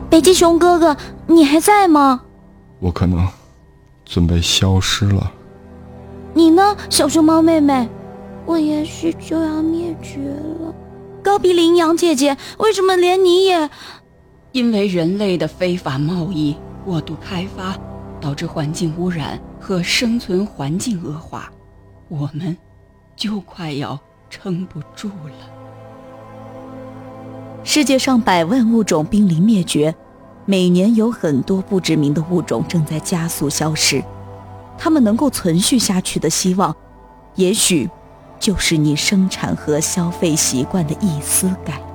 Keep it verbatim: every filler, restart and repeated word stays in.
北极熊哥哥，你还在吗？ 我可能准备消失了。 你呢，小熊猫妹妹？我也许就要灭绝了。高鼻羚羊姐姐，为什么连你也…… 因为人类的非法贸易、过度开发，导致环境污染和生存环境恶化，我们就快要撑不住了。 世界上百万物种濒临灭绝，每年有很多不知名的物种正在加速消失。它们能够存续下去的希望，也许就是你生产和消费习惯的一丝改